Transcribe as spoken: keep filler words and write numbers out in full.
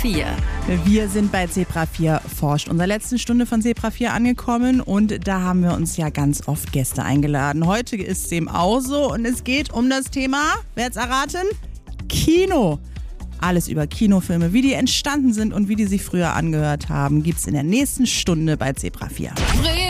vier. Wir sind bei Zebra vier forscht, unserer letzten Stunde von Zebra vier angekommen und da haben wir uns ja ganz oft Gäste eingeladen. Heute ist es dem auch so und es geht um das Thema, wer hat's erraten? Kino. Alles über Kinofilme, wie die entstanden sind und wie die sich früher angehört haben, gibt's in der nächsten Stunde bei Zebra vier.